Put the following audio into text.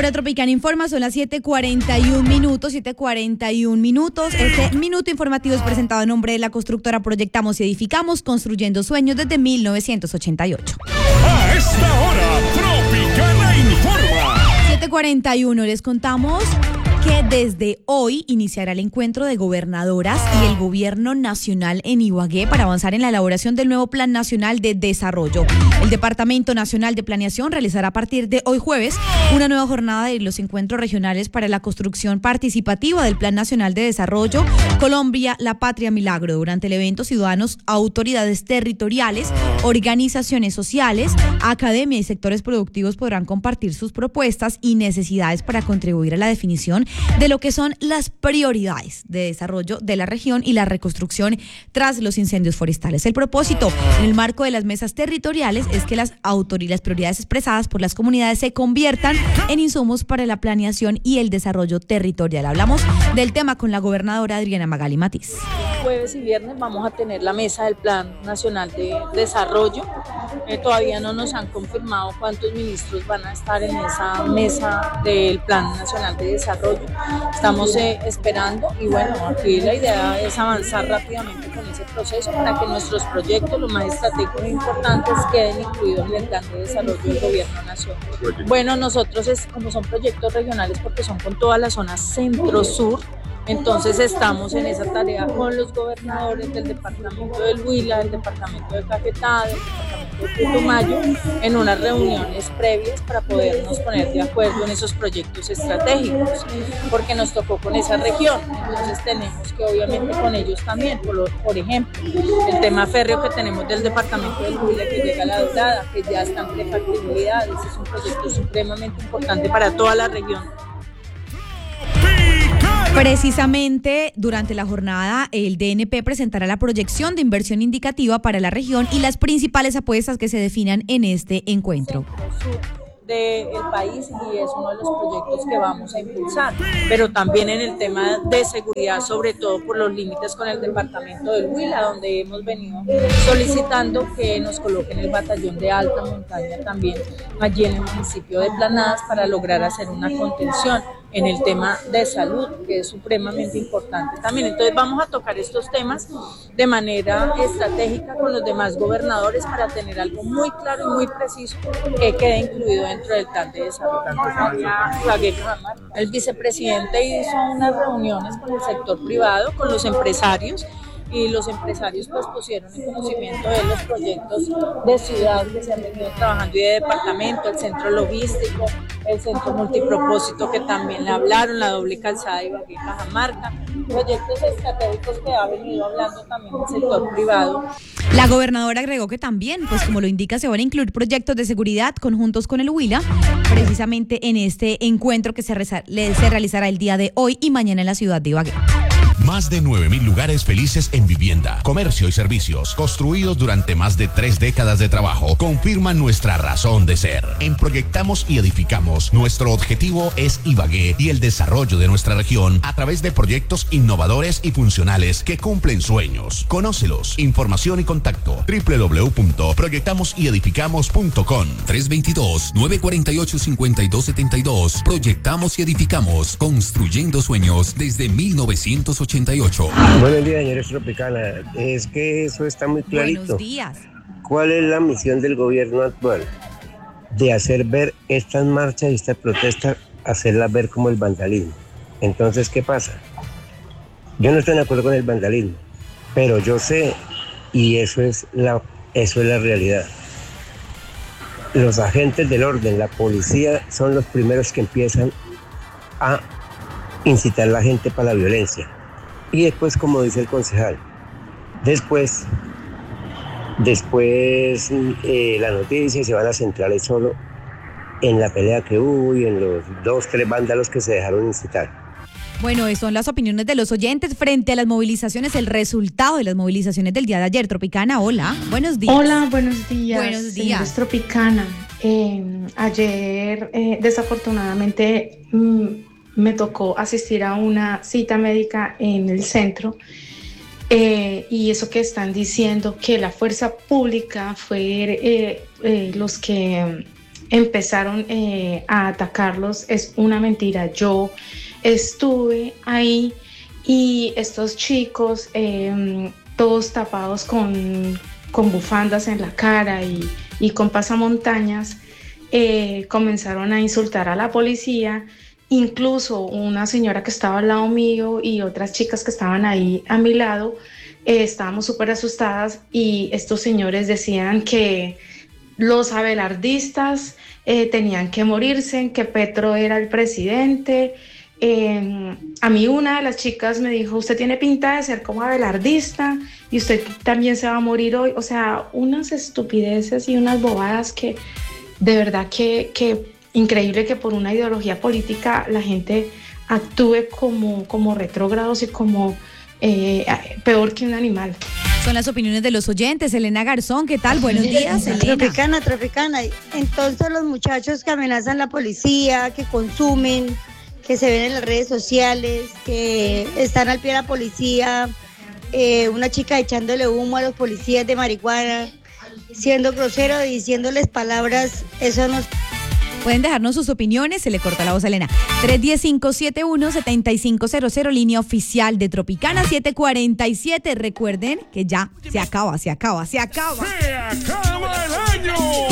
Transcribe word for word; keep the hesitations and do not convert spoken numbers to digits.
Diario Tropicana informa, son las siete cuarenta y un minutos, siete cuarenta y un minutos. Este minuto informativo es presentado en nombre de la constructora Proyectamos y Edificamos, construyendo sueños desde mil novecientos ochenta y ocho. A esta hora, Tropicana informa. siete cuarenta y uno, les contamos que desde hoy iniciará el encuentro de gobernadoras y el gobierno nacional en Ibagué para avanzar en la elaboración del nuevo Plan Nacional de Desarrollo. El Departamento Nacional de Planeación realizará a partir de hoy jueves una nueva jornada de los encuentros regionales para la construcción participativa del Plan Nacional de Desarrollo Colombia, la Patria Milagro. Durante el evento, ciudadanos, autoridades territoriales, organizaciones sociales, academia y sectores productivos podrán compartir sus propuestas y necesidades para contribuir a la definición de lo que son las prioridades de desarrollo de la región y la reconstrucción tras los incendios forestales. El propósito en el marco de las mesas territoriales es que las autoridades, las prioridades expresadas por las comunidades se conviertan en insumos para la planeación y el desarrollo territorial. Hablamos del tema con la gobernadora Adriana Magali Matiz. Jueves y viernes vamos a tener la mesa del Plan Nacional de Desarrollo. Eh, todavía no nos han confirmado cuántos ministros van a estar en esa mesa del Plan Nacional de Desarrollo. Estamos eh, esperando y bueno, aquí la idea es avanzar rápidamente con ese proceso para que nuestros proyectos, los más estratégicos e importantes, queden incluidos en el Plan de Desarrollo del Gobierno Nacional. Bueno, nosotros es, como son proyectos regionales porque son con toda la zona centro-sur, entonces estamos en esa tarea con los gobernadores del departamento del Huila, del departamento de Caquetá, del departamento de Putumayo, en unas reuniones previas para podernos poner de acuerdo en esos proyectos estratégicos, porque nos tocó con esa región. Entonces tenemos que obviamente con ellos también, por, por ejemplo, el tema férreo que tenemos del departamento del Huila que llega a La Dorada, que ya está en prefactibilidad. Ese es un proyecto supremamente importante para toda la región. Precisamente durante la jornada, el D N P presentará la proyección de inversión indicativa para la región y las principales apuestas que se definan en este encuentro del país, y es uno de los proyectos que vamos a impulsar, pero también en el tema de seguridad, sobre todo por los límites con el departamento del Huila, donde hemos venido solicitando que nos coloquen el batallón de alta montaña también allí en el municipio de Planadas para lograr hacer una contención en el tema de salud, que es supremamente importante también. Entonces vamos a tocar estos temas de manera estratégica con los demás gobernadores para tener algo muy claro y muy preciso que quede incluido dentro del plan de desarrollo. El vicepresidente hizo unas reuniones con el sector privado, con los empresarios, y los empresarios pues pusieron en conocimiento de los proyectos de ciudad que se han venido trabajando y de departamento, el centro logístico, el centro multipropósito que también le hablaron, la doble calzada de Ibagué, Cajamarca, proyectos estratégicos que ha venido hablando también el sector privado. La gobernadora agregó que también, pues como lo indica, se van a incluir proyectos de seguridad conjuntos con el Huila, precisamente en este encuentro que se, reza, se realizará el día de hoy y mañana en la ciudad de Ibagué. Más de nueve mil lugares felices en vivienda, comercio y servicios, construidos durante más de tres décadas de trabajo, confirman nuestra razón de ser. En Proyectamos y Edificamos, nuestro objetivo es Ibagué y el desarrollo de nuestra región a través de proyectos innovadores y funcionales que cumplen sueños. Conócelos. Información y contacto doble u doble u doble u punto proyectamos y edificamos punto com. tres dos dos, nueve cuatro ocho, cinco dos siete dos. Proyectamos y Edificamos, construyendo sueños desde mil novecientos ochenta y ocho. Buenos días, señores Tropicana. Es que eso está muy clarito. Buenos días. ¿Cuál es la misión del gobierno actual? De hacer ver estas marchas y estas protestas, hacerlas ver como el vandalismo. Entonces, ¿qué pasa? Yo no estoy de acuerdo con el vandalismo, pero yo sé, y eso es la, eso es la realidad. Los agentes del orden, la policía, son los primeros que empiezan a incitar a la gente para la violencia. Y después, como dice el concejal, después, después eh, la noticia se van a centrar solo en la pelea que hubo y en los dos, tres vándalos que se dejaron incitar. Bueno, son las opiniones de los oyentes frente a las movilizaciones, el resultado de las movilizaciones del día de ayer. Tropicana, hola, buenos días. Hola, buenos días. Buenos días. Tropicana. Eh, ayer, eh, desafortunadamente, mmm, me tocó asistir a una cita médica en el centro eh, y eso que están diciendo que la fuerza pública fue eh, eh, los que empezaron eh, a atacarlos es una mentira. Yo estuve ahí y estos chicos, eh, todos tapados con, con bufandas en la cara y, y con pasamontañas, eh, comenzaron a insultar a la policía. Incluso una señora que estaba al lado mío y otras chicas que estaban ahí a mi lado, eh, estábamos súper asustadas y estos señores decían que los abelardistas eh, tenían que morirse, que Petro era el presidente. Eh, a mí una de las chicas me dijo, usted tiene pinta de ser como abelardista y usted también se va a morir hoy. O sea, unas estupideces y unas bobadas que de verdad que, que increíble que por una ideología política la gente actúe como, como retrógrados y como eh, peor que un animal. Son las opiniones de los oyentes. Elena Garzón, ¿qué tal? Buenos días, Elena. Tropicana, Tropicana. Entonces los muchachos que amenazan a la policía, que consumen, que se ven en las redes sociales, que están al pie de la policía, eh, una chica echándole humo a los policías de marihuana, siendo grosero y diciéndoles palabras, eso no... Pueden dejarnos sus opiniones, se le corta la voz a Elena. tres uno cinco, siete uno, siete cinco cero cero, línea oficial de Tropicana siete cuarenta y siete. Recuerden que ya se acaba, se acaba, se acaba. ¡Se acaba el año!